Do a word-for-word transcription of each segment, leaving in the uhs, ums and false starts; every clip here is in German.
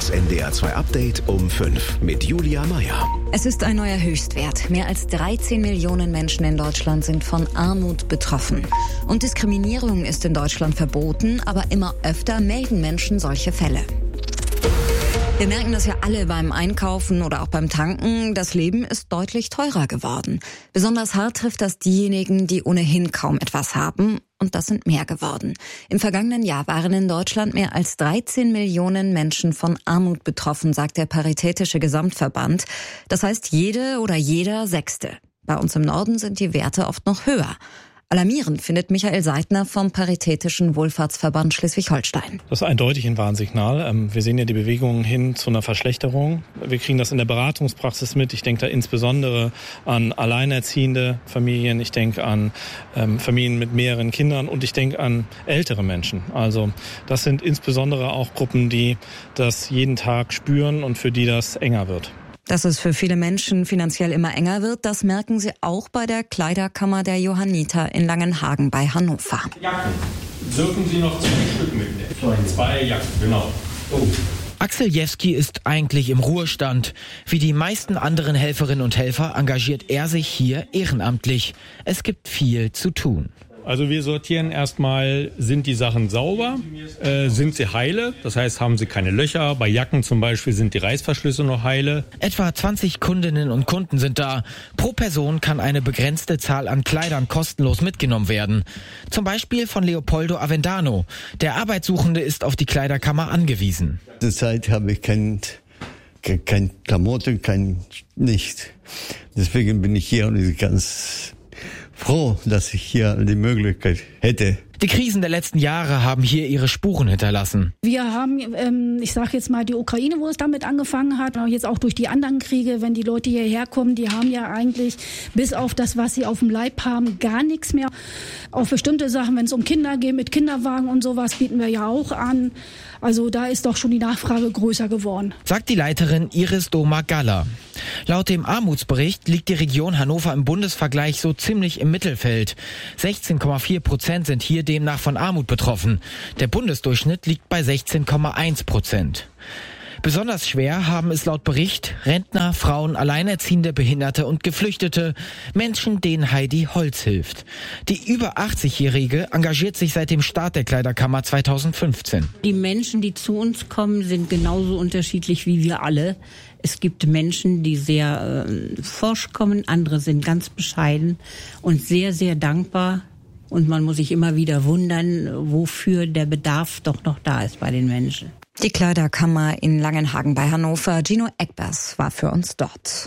Das N D R zwei Update um fünf mit Julia Meyer. Es ist ein neuer Höchstwert. Mehr als dreizehn Millionen Menschen in Deutschland sind von Armut betroffen. Und Diskriminierung ist in Deutschland verboten, aber immer öfter melden Menschen solche Fälle. Wir merken das ja alle beim Einkaufen oder auch beim Tanken. Das Leben ist deutlich teurer geworden. Besonders hart trifft das diejenigen, die ohnehin kaum etwas haben. Und das sind mehr geworden. Im vergangenen Jahr waren in Deutschland mehr als dreizehn Millionen Menschen von Armut betroffen, sagt der Paritätische Gesamtverband. Das heißt, jede oder jeder Sechste. Bei uns im Norden sind die Werte oft noch höher. Alarmierend findet Michael Seidner vom Paritätischen Wohlfahrtsverband Schleswig-Holstein. Das ist eindeutig ein Warnsignal. Wir sehen ja die Bewegungen hin zu einer Verschlechterung. Wir kriegen das in der Beratungspraxis mit. Ich denke da insbesondere an alleinerziehende Familien. Ich denke an ähm, Familien mit mehreren Kindern und ich denke an ältere Menschen. Also das sind insbesondere auch Gruppen, die das jeden Tag spüren und für die das enger wird. Dass es für viele Menschen finanziell immer enger wird, das merken sie auch bei der Kleiderkammer der Johanniter in Langenhagen bei Hannover. Jacken. Dürfen Sie noch zwei Stück mitnehmen? Zwei Jacken, genau. Oh. Axel Jewski ist eigentlich im Ruhestand. Wie die meisten anderen Helferinnen und Helfer engagiert er sich hier ehrenamtlich. Es gibt viel zu tun. Also wir sortieren erstmal, sind die Sachen sauber, äh, sind sie heile, das heißt, haben sie keine Löcher. Bei Jacken zum Beispiel sind die Reißverschlüsse noch heile. Etwa zwanzig Kundinnen und Kunden sind da. Pro Person kann eine begrenzte Zahl an Kleidern kostenlos mitgenommen werden. Zum Beispiel von Leopoldo Avendano. Der Arbeitssuchende ist auf die Kleiderkammer angewiesen. Zurzeit habe ich kein, kein Klamotten, kein nichts. Deswegen bin ich hier und ich ganz froh, dass ich hier die Möglichkeit hätte. Die Krisen der letzten Jahre haben hier ihre Spuren hinterlassen. Wir haben, ähm, ich sage jetzt mal die Ukraine, wo es damit angefangen hat, aber jetzt auch durch die anderen Kriege, wenn die Leute hierher kommen, die haben ja eigentlich bis auf das, was sie auf dem Leib haben, gar nichts mehr. Auf bestimmte Sachen, wenn es um Kinder geht, mit Kinderwagen und sowas, bieten wir ja auch an. Also da ist doch schon die Nachfrage größer geworden. Sagt die Leiterin Iris Doma-Galler. Laut dem Armutsbericht liegt die Region Hannover im Bundesvergleich so ziemlich im Mittelfeld. sechzehn Komma vier Prozent sind hier demnach von Armut betroffen. Der Bundesdurchschnitt liegt bei sechzehn Komma eins Prozent. Besonders schwer haben es laut Bericht Rentner, Frauen, Alleinerziehende, Behinderte und Geflüchtete, Menschen, denen Heidi Holz hilft. Die über achtzigjährige engagiert sich seit dem Start der Kleiderkammer zweitausendfünfzehn. Die Menschen, die zu uns kommen, sind genauso unterschiedlich wie wir alle. Es gibt Menschen, die sehr äh, forsch kommen, andere sind ganz bescheiden und sehr, sehr dankbar. Und man muss sich immer wieder wundern, wofür der Bedarf doch noch da ist bei den Menschen. Die Kleiderkammer in Langenhagen bei Hannover. Gino Eckbers war für uns dort.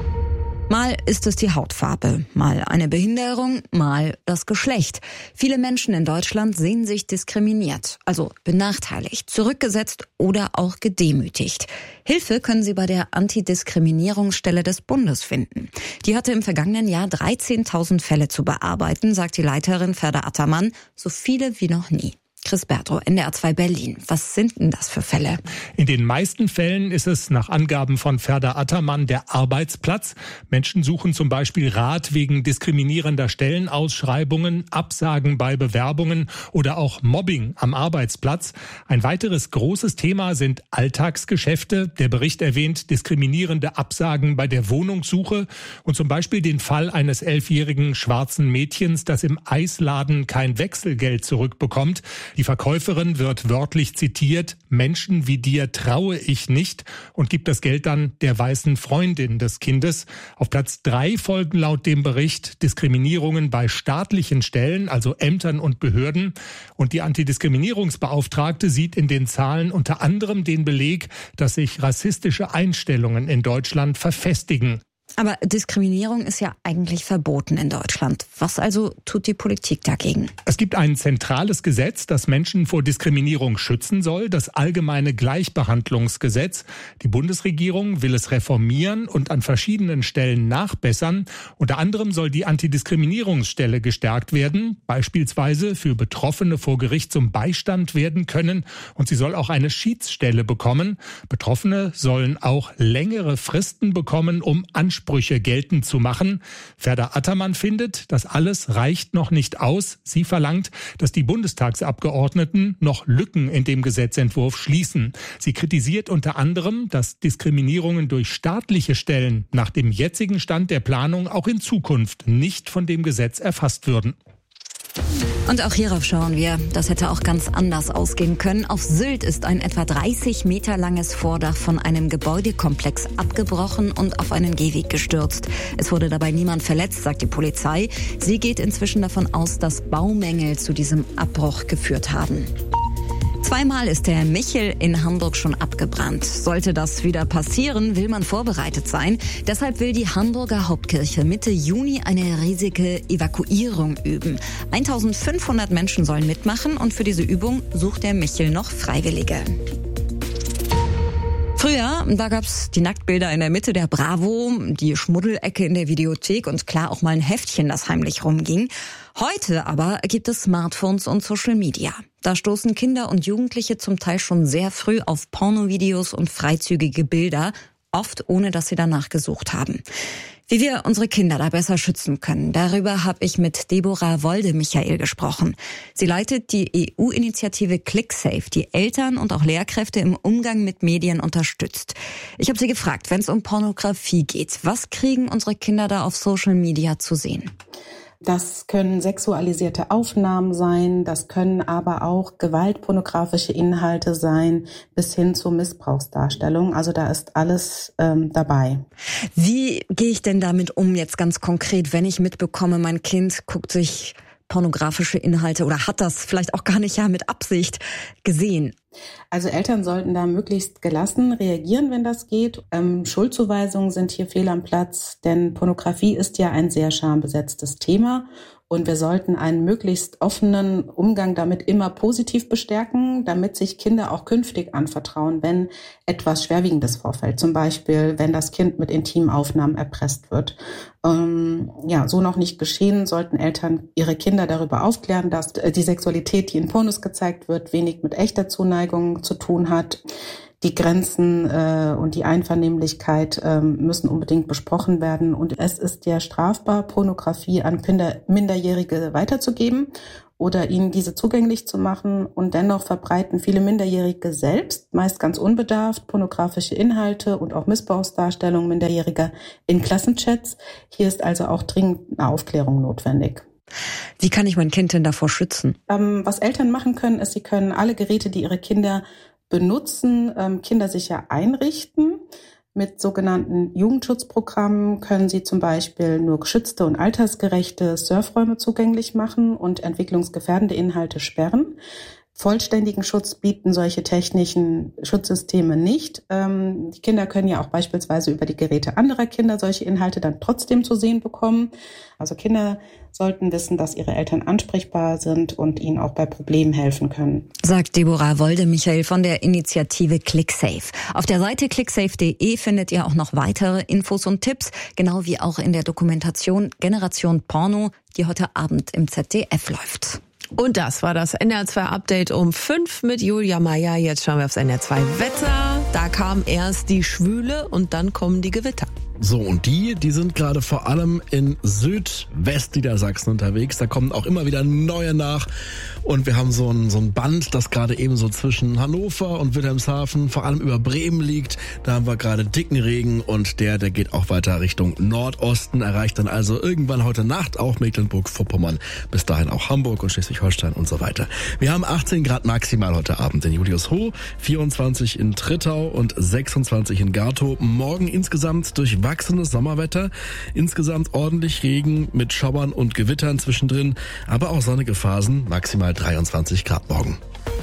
Mal ist es die Hautfarbe, mal eine Behinderung, mal das Geschlecht. Viele Menschen in Deutschland sehen sich diskriminiert, also benachteiligt, zurückgesetzt oder auch gedemütigt. Hilfe können sie bei der Antidiskriminierungsstelle des Bundes finden. Die hatte im vergangenen Jahr dreizehntausend Fälle zu bearbeiten, sagt die Leiterin Ferda Attermann, so viele wie noch nie. Chris Berto, N D R zwei Berlin. Was sind denn das für Fälle? In den meisten Fällen ist es nach Angaben von Ferda Attermann der Arbeitsplatz. Menschen suchen zum Beispiel Rat wegen diskriminierender Stellenausschreibungen, Absagen bei Bewerbungen oder auch Mobbing am Arbeitsplatz. Ein weiteres großes Thema sind Alltagsgeschäfte. Der Bericht erwähnt diskriminierende Absagen bei der Wohnungssuche und zum Beispiel den Fall eines elfjährigen schwarzen Mädchens, das im Eisladen kein Wechselgeld zurückbekommt. Die Verkäuferin wird wörtlich zitiert, Menschen wie dir traue ich nicht, und gibt das Geld dann der weißen Freundin des Kindes. Auf Platz drei folgen laut dem Bericht Diskriminierungen bei staatlichen Stellen, also Ämtern und Behörden. Und die Antidiskriminierungsbeauftragte sieht in den Zahlen unter anderem den Beleg, dass sich rassistische Einstellungen in Deutschland verfestigen. Aber Diskriminierung ist ja eigentlich verboten in Deutschland. Was also tut die Politik dagegen? Es gibt ein zentrales Gesetz, das Menschen vor Diskriminierung schützen soll, das Allgemeine Gleichbehandlungsgesetz. Die Bundesregierung will es reformieren und an verschiedenen Stellen nachbessern. Unter anderem soll die Antidiskriminierungsstelle gestärkt werden, beispielsweise für Betroffene vor Gericht zum Beistand werden können. Und sie soll auch eine Schiedsstelle bekommen. Betroffene sollen auch längere Fristen bekommen, um Anspruch Ansprüche geltend zu machen. Ferda Attermann findet, das alles reicht noch nicht aus. Sie verlangt, dass die Bundestagsabgeordneten noch Lücken in dem Gesetzentwurf schließen. Sie kritisiert unter anderem, dass Diskriminierungen durch staatliche Stellen nach dem jetzigen Stand der Planung auch in Zukunft nicht von dem Gesetz erfasst würden. Und auch hierauf schauen wir. Das hätte auch ganz anders ausgehen können. Auf Sylt ist ein etwa dreißig Meter langes Vordach von einem Gebäudekomplex abgebrochen und auf einen Gehweg gestürzt. Es wurde dabei niemand verletzt, sagt die Polizei. Sie geht inzwischen davon aus, dass Baumängel zu diesem Abbruch geführt haben. Zweimal ist der Michel in Hamburg schon abgebrannt. Sollte das wieder passieren, will man vorbereitet sein. Deshalb will die Hamburger Hauptkirche Mitte Juni eine riesige Evakuierung üben. eintausendfünfhundert Menschen sollen mitmachen und für diese Übung sucht der Michel noch Freiwillige. Früher, da gab's die Nacktbilder in der Mitte der Bravo, die Schmuddelecke in der Videothek und klar auch mal ein Heftchen, das heimlich rumging. Heute aber gibt es Smartphones und Social Media. Da stoßen Kinder und Jugendliche zum Teil schon sehr früh auf Pornovideos und freizügige Bilder, oft ohne dass sie danach gesucht haben. Wie wir unsere Kinder da besser schützen können, darüber habe ich mit Deborah Wolde-Michael gesprochen. Sie leitet die E U-Initiative ClickSafe, die Eltern und auch Lehrkräfte im Umgang mit Medien unterstützt. Ich habe sie gefragt, wenn es um Pornografie geht, was kriegen unsere Kinder da auf Social Media zu sehen? Das können sexualisierte Aufnahmen sein, das können aber auch gewaltpornografische Inhalte sein, bis hin zu Missbrauchsdarstellung. Also da ist alles ähm, dabei. Wie gehe ich denn damit um jetzt ganz konkret, wenn ich mitbekomme, mein Kind guckt sich pornografische Inhalte oder hat das vielleicht auch gar nicht ja mit Absicht gesehen? Also Eltern sollten da möglichst gelassen reagieren, wenn das geht. Ähm, Schuldzuweisungen sind hier fehl am Platz, denn Pornografie ist ja ein sehr schambesetztes Thema. Und wir sollten einen möglichst offenen Umgang damit immer positiv bestärken, damit sich Kinder auch künftig anvertrauen, wenn etwas Schwerwiegendes vorfällt. Zum Beispiel, wenn das Kind mit Intimaufnahmen erpresst wird. Ähm, ja, so noch nicht geschehen, sollten Eltern ihre Kinder darüber aufklären, dass die Sexualität, die in Pornos gezeigt wird, wenig mit echter Zuneigung zu tun hat. Die Grenzen äh, und die Einvernehmlichkeit äh, müssen unbedingt besprochen werden. Und es ist ja strafbar, Pornografie an Minderjährige weiterzugeben oder ihnen diese zugänglich zu machen. Und dennoch verbreiten viele Minderjährige selbst, meist ganz unbedarft, pornografische Inhalte und auch Missbrauchsdarstellungen Minderjähriger in Klassenchats. Hier ist also auch dringend eine Aufklärung notwendig. Wie kann ich mein Kind denn davor schützen? Ähm, was Eltern machen können, ist, sie können alle Geräte, die ihre Kinder benutzen, ähm, kindersicher einrichten. Mit sogenannten Jugendschutzprogrammen können sie zum Beispiel nur geschützte und altersgerechte Surfräume zugänglich machen und entwicklungsgefährdende Inhalte sperren. Vollständigen Schutz bieten solche technischen Schutzsysteme nicht. Ähm, die Kinder können ja auch beispielsweise über die Geräte anderer Kinder solche Inhalte dann trotzdem zu sehen bekommen. Also Kinder sollten wissen, dass ihre Eltern ansprechbar sind und ihnen auch bei Problemen helfen können. Sagt Deborah Wolde-Michael von der Initiative ClickSafe. Auf der Seite clicksafe punkt de findet ihr auch noch weitere Infos und Tipps, genau wie auch in der Dokumentation Generation Porno, die heute Abend im Z D F läuft. Und das war das N D R zwei Update um fünf mit Julia Meier. Jetzt schauen wir aufs N D R zwei Wetter. Da kam erst die Schwüle und dann kommen die Gewitter. So, und die, die sind gerade vor allem in Südwestniedersachsen unterwegs. Da kommen auch immer wieder neue nach. Und wir haben so ein, so ein Band, das gerade eben so zwischen Hannover und Wilhelmshaven, vor allem über Bremen liegt. Da haben wir gerade dicken Regen und der, der geht auch weiter Richtung Nordosten, erreicht dann also irgendwann heute Nacht auch Mecklenburg-Vorpommern, bis dahin auch Hamburg und Schleswig-Holstein und so weiter. Wir haben achtzehn Grad maximal heute Abend in Juliushof, vierundzwanzig in Trittau und sechsundzwanzig in Gartow. Morgen insgesamt durchwachsenes Sommerwetter, insgesamt ordentlich Regen mit Schauern und Gewittern zwischendrin, aber auch sonnige Phasen, maximal dreiundzwanzig Grad morgen.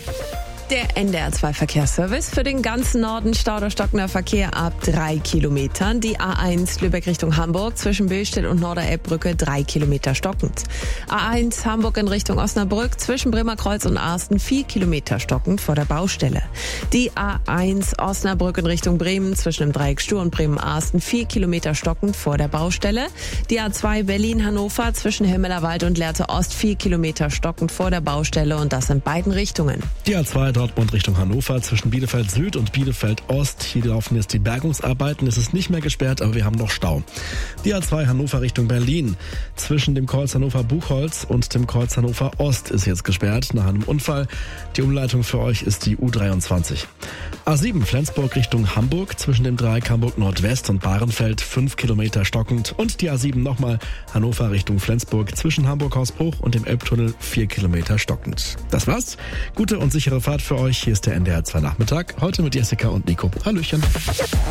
Der N D R zwei Verkehrsservice für den ganzen Norden. Stau oder stockender Verkehr ab drei Kilometern. Die A eins Lübeck Richtung Hamburg zwischen Billstedt und Norderelbbrücke drei Kilometer stockend. A eins Hamburg in Richtung Osnabrück zwischen Bremerkreuz und Arsten vier Kilometer stockend vor der Baustelle. Die A eins Osnabrück in Richtung Bremen zwischen dem Dreieck Stur und Bremen-Arsten vier Kilometer stockend vor der Baustelle. Die A zwei Berlin-Hannover zwischen Himmelerwald und Lehrte Ost vier Kilometer stockend vor der Baustelle und das in beiden Richtungen. Die A zwei Dortmund Richtung Hannover zwischen Bielefeld Süd und Bielefeld Ost. Hier laufen jetzt die Bergungsarbeiten. Es ist nicht mehr gesperrt, aber wir haben noch Stau. Die A zwei Hannover Richtung Berlin zwischen dem Kreuz Hannover Buchholz und dem Kreuz Hannover Ost ist jetzt gesperrt nach einem Unfall. Die Umleitung für euch ist die U dreiundzwanzig. A sieben Flensburg Richtung Hamburg zwischen dem Dreieck Hamburg Nordwest und Bahrenfeld fünf Kilometer stockend. Und die A sieben nochmal Hannover Richtung Flensburg zwischen Hamburg-Hausbruch und dem Elbtunnel vier Kilometer stockend. Das war's. Gute und sichere Fahrt für euch. Hier ist der N D R zwei Nachmittag. Heute mit Jessica und Nico. Hallöchen.